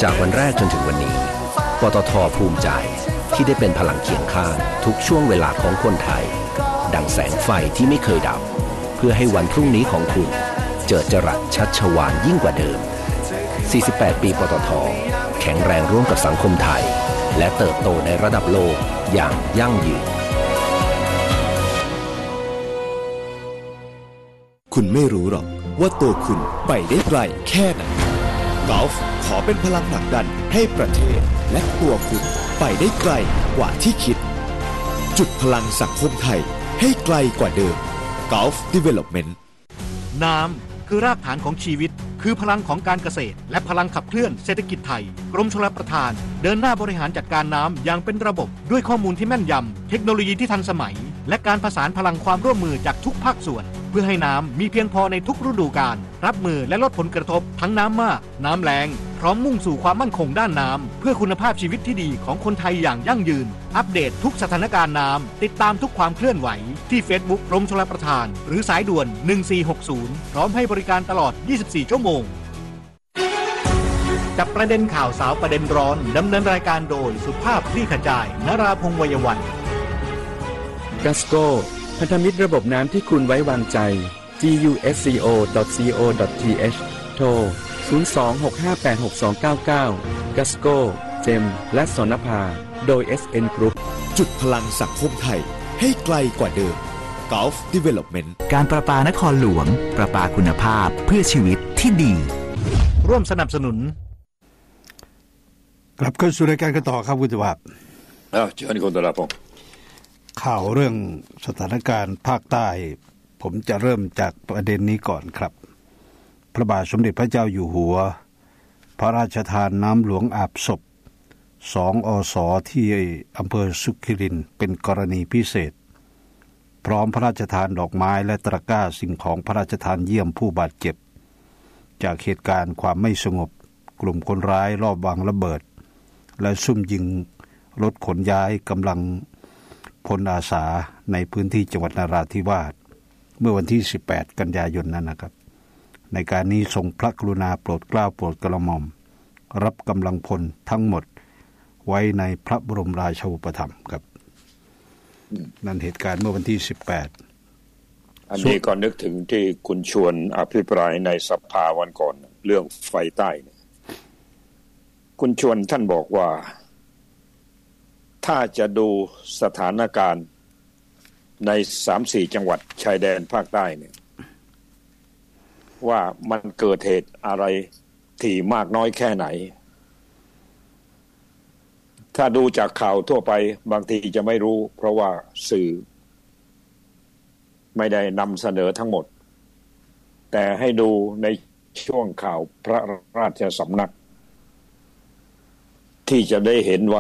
จากวันแรกจนถึงวันนี้ปตท.ภูมิใจที่ได้เป็นพลังเคียงข้างทุกช่วงเวลาของคนไทยดังแสงไฟที่ไม่เคยดับเพื่อให้วันพรุ่งนี้ของคุณเจิดจรัสชัชวาลยิ่งกว่าเดิม48 ปีปตท.แข็งแรงร่วมกับสังคมไทยและเติบโตในระดับโลกอย่างยั่งยืนคุณไม่รู้หรอกว่าตัวคุณไปได้ไกลแค่ไหนกอล์ฟขอเป็นพลังผลักดันให้ประเทศและตัวคุณไปได้ไกลกว่าที่คิดจุดพลังสังคมไทยให้ไกลกว่าเดิม Gulf Development น้ำคือรากฐานของชีวิตคือพลังของการเกษตรและพลังขับเคลื่อนเศรษฐกิจไทยกรมชลประทานเดินหน้าบริหารจัดการน้ำอย่างเป็นระบบด้วยข้อมูลที่แม่นยำเทคโนโลยีที่ทันสมัยและการผสานพลังความร่วมมือจากทุกภาคส่วนเพื่อให้น้ำมีเพียงพอในทุกฤดูกาลรับมือและลดผลกระทบทั้งน้ำมากน้ำแล้งพร้อมมุ่งสู่ความมั่นคงด้านน้ำเพื่อคุณภาพชีวิตที่ดีของคนไทยอย่างยั่งยืนอัปเดตทุกสถานการณ์น้ำติดตามทุกความเคลื่อนไหวที่ Facebook กรมชลประทานหรือสายด่วน1460พร้อมให้บริการตลอด24ชั่วโมงจับประเด็นข่าวสาวประเด็นร้อนดำเนินรายการโดยสุภาพคลี่ขจายนราพงษ์วัยวันกัสโกพันธมิตรระบบน้ำที่คุณไว้วางใจ gusco.co.th โทร 026586299 กัสโกเจมและสนภาโดย SN Group จุดพลังสังคมไทยให้ไกลกว่าเดิม Gulf Development การประปานครหลวงประปาคุณภาพเพื่อชีวิตที่ดีร่วมสนับสนุนกลับเข้าสู่รายการกันต่อครับคุณตวาบเชิญคุณตลาพงศ์ข่าวเรื่องสถานการณ์ภาคใต้ผมจะเริ่มจากประเด็นนี้ก่อนครับพระบาทสมเด็จพระเจ้าอยู่หัวพระราชทานน้ำหลวงอาบศพ2 อส.ที่อำเภอสุขิรินเป็นกรณีพิเศษพร้อมพระราชทานดอกไม้และตะกร้าสิ่งของพระราชทานเยี่ยมผู้บาดเจ็บจากเหตุการณ์ความไม่สงบกลุ่มคนร้ายลอบวางระเบิดและซุ่มยิงรถขนย้ายกำลังพลอาสาในพื้นที่จังหวัดนราธิวาสเมื่อวันที่18 กันยายนนั้นนะครับในการนี้ทรงพระกรุณาโปรดเกล้าโปรดกระหม่อมรับกำลังพลทั้งหมดไว้ในพระบรมราชูปถัมภ์ครับนั่นเหตุการณ์เมื่อวันที่18 อันนี้ก็นึกถึงที่คุณชวนอภิปรายในสภาวันก่อนเรื่องไฟใต้เนี่ยคุณชวนท่านบอกว่าถ้าจะดูสถานการณ์ใน 3-4 จังหวัดชายแดนภาคใต้เนี่ยว่ามันเกิดเหตุอะไรที่มากน้อยแค่ไหนถ้าดูจากข่าวทั่วไปบางทีจะไม่รู้เพราะว่าสื่อไม่ได้นำเสนอทั้งหมดแต่ให้ดูในช่วงข่าวพระราชสำนักที่จะได้เห็นว่า